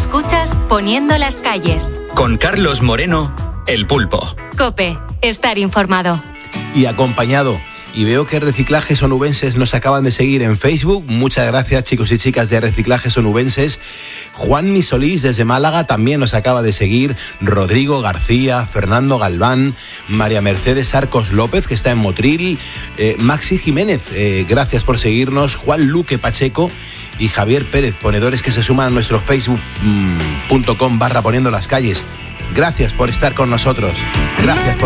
Escuchas Poniendo las calles. Con Carlos Moreno, El Pulpo. COPE, estar informado. Y acompañado. Y veo que Reciclajes Onubenses nos acaban de seguir en Facebook. Muchas gracias, chicos y chicas de Reciclajes Onubenses. Juan Misolís desde Málaga también nos acaba de seguir. Rodrigo García, Fernando Galván, María Mercedes Arcos López, que está en Motril, Maxi Jiménez, gracias por seguirnos. Juan Luque Pacheco y Javier Pérez, ponedores que se suman a nuestro facebook.com/poniendo las calles. Gracias por estar con nosotros. Gracias por